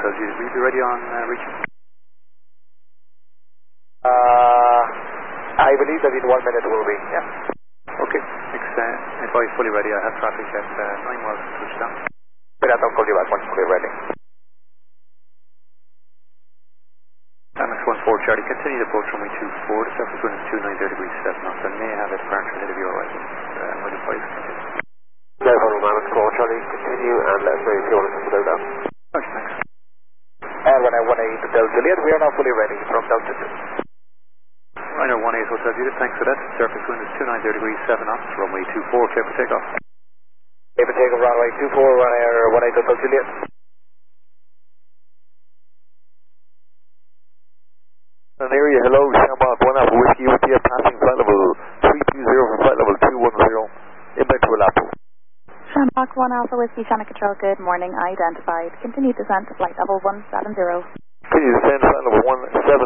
Hotel Juliet, will you be ready on reaching? I believe that in 1 minute will be, yeah. Okay, advise fully ready. I have traffic at 9 miles to touchdown. I'll call you back once fully ready. Amex 14 Charlie, continue to approach runway 24. The surface wind is 290 degrees 7 knots. I may have a departure ahead of you, alright. Will advise continue. No problem, Amex 4 Charlie, continue and let us know if you want us to go down. Okay, thanks. And when I 18 to Delta Juliet, we are now fully ready from Delta 2. Ryanair 18 Hotel Juliet, thanks for that. Surface wind is 290 degrees 7 knots. Runway 24, clear for takeoff. Clear for takeoff, runway 24, Ryanair 18 Hotel Juliet. An area, hello, Shambach 1 Alpha Whiskey, UTF passing flight level 320 for flight level 210, inbound to Alapu. Shambach 1 Alpha Whiskey, Channel Control, good morning, identified. Continue descent to flight level 170. Continue descent to flight level 170.